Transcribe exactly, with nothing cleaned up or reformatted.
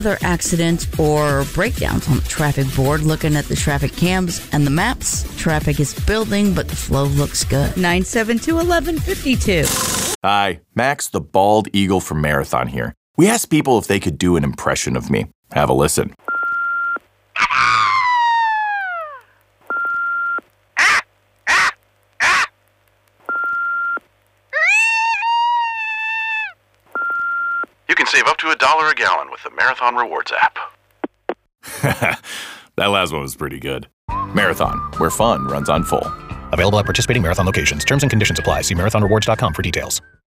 Other accidents or breakdowns on the traffic board. Looking at the traffic cams and the maps, traffic is building, but the flow looks good. nine seven two, one one five two. Hi, Max the Bald Eagle from Marathon here. We asked people if they could do an impression of me. Have a listen. You can save up to a dollar a gallon with the Marathon Rewards app. That last one was pretty good. Marathon, where fun runs on full. Available at participating Marathon locations. Terms and conditions apply. See marathon rewards dot com for details.